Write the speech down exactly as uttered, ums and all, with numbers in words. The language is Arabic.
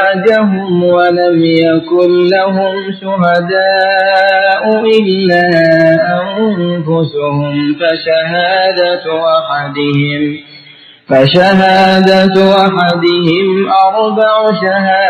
أزواجهم ولم يكن لهم شهداء إلا أنفسهم فشهادة أحدهم فشهادة أحدهم أربع شهادات